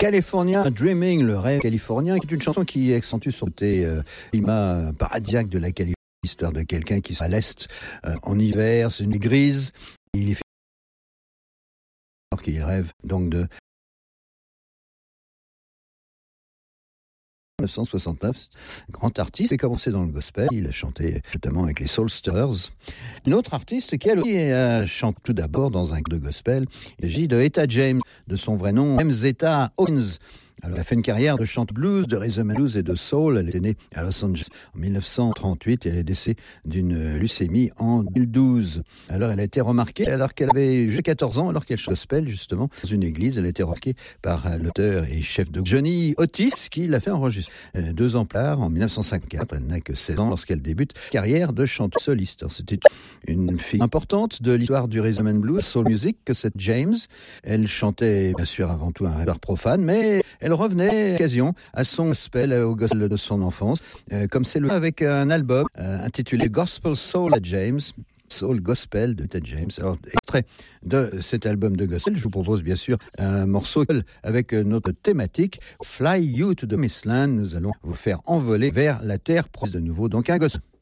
California Dreaming, le rêve californien, qui est une chanson qui accentue son côté climat paradisiaque de la Californie, l'histoire de quelqu'un qui est à l'est en hiver, c'est une nuit grise, il est alors qu'il rêve donc de 1969, grand artiste, il a commencé dans le gospel, il a chanté notamment avec les Soul Stirrers. Une autre artiste qui elle chante tout d'abord dans un groupe de gospel, il s'agit de Etta James, de son vrai nom, Zeta Owens. Alors, elle a fait une carrière de chante blues, de rhythm and blues et de soul. Elle est née à Los Angeles en 1938 et elle est décédée d'une leucémie en 2012. Alors, elle a été remarquée alors qu'elle avait juste 14 ans, alors qu'elle chante gospel, justement, dans une église. Elle a été remarquée par l'auteur et chef de Johnny Otis, qui l'a fait enregistrer 2 ans plus tard, en 1954. Elle n'a que 16 ans lorsqu'elle débute carrière de chanteuse soliste. Alors, c'était une fille importante de l'histoire du rhythm and blues, soul music, que cette James. Elle chantait, bien sûr, avant tout un répertoire profane, mais elle revenait à l'occasion à son gospel, au gospel de son enfance, comme c'est le cas avec un album intitulé Gospel Soul at James, Soul Gospel de Ted James. Alors, extrait de cet album de gospel, je vous propose bien sûr un morceau avec notre thématique Fly You to the Promised Land. Nous allons vous faire envoler vers la terre promise de nouveau. Donc un gospel.